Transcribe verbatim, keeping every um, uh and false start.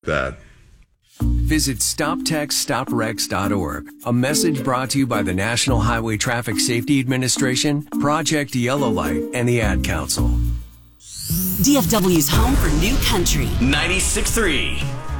that. Visit stop text stop wrecks dot org. A message brought to you by the National Highway Traffic Safety Administration, Project Yellow Light, and the Ad Council. D F W's home for new country. ninety-six point three